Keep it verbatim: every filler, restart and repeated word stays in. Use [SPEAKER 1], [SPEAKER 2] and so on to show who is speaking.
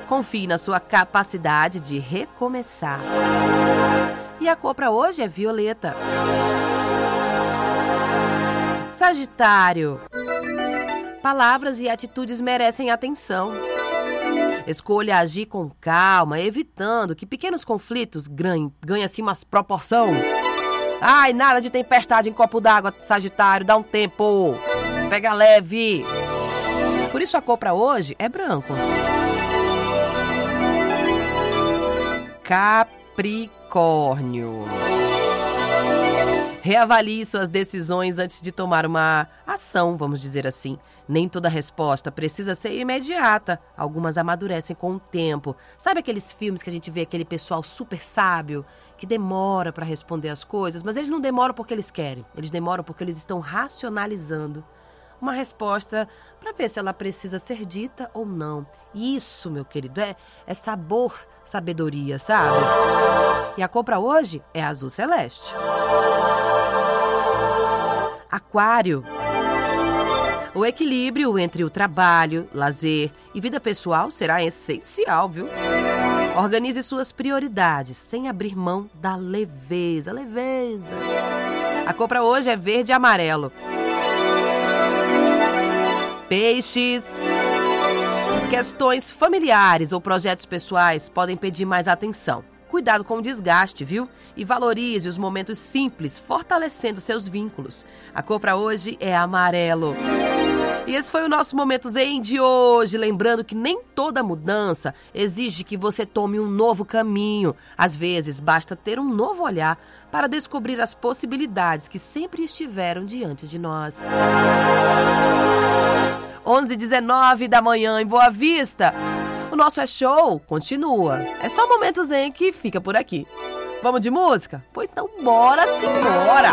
[SPEAKER 1] Confie na sua capacidade de recomeçar. E a cor para hoje é violeta. Sagitário. Palavras e atitudes merecem atenção. Escolha agir com calma, evitando que pequenos conflitos ganhem, ganhem assim umas proporção. Ai, nada de tempestade em copo d'água, Sagitário, dá um tempo. Pega leve. Por isso a cor para hoje é branco. Capricórnio. Reavalie suas decisões antes de tomar uma ação, vamos dizer assim. Nem toda resposta precisa ser imediata. Algumas amadurecem com o tempo. Sabe aqueles filmes que a gente vê aquele pessoal super sábio, que demora para responder as coisas, mas eles não demoram porque eles querem. Eles demoram porque eles estão racionalizando uma resposta para ver se ela precisa ser dita ou não. Isso, meu querido, é, é sabor, sabedoria, sabe? E a cor para hoje é azul celeste. Aquário. O equilíbrio entre o trabalho, lazer e vida pessoal será essencial, viu? Organize suas prioridades sem abrir mão da leveza, leveza. A cor para hoje é verde e amarelo. Peixes. Questões familiares ou projetos pessoais podem pedir mais atenção. Cuidado com o desgaste, viu? E valorize os momentos simples, fortalecendo seus vínculos. A cor para hoje é amarelo. E esse foi o nosso Momento Zen de hoje. Lembrando que nem toda mudança exige que você tome um novo caminho. Às vezes, basta ter um novo olhar para descobrir as possibilidades que sempre estiveram diante de nós. onze e dezenove da manhã em Boa Vista. O nosso É Show continua. É só o Momento Zen que fica por aqui. Vamos de música? Pois então, bora sim, bora!